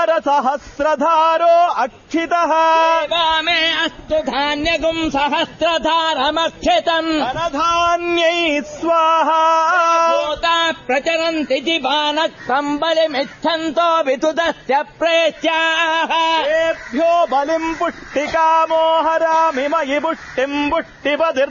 सहस्रधारो अक्षितः मे अस्तु धान्यगुं सहस्रधारमक्षितम् धनधान्यै स्वाहा भूता प्रचरन्ति जीवानः सम्बलिमिच्छन्तो विदुदस्य प्रेत्याः तेभ्यो बलिम् पुष्टिकामो हरामि मयि पुष्टिम् पुष्टिपतिर्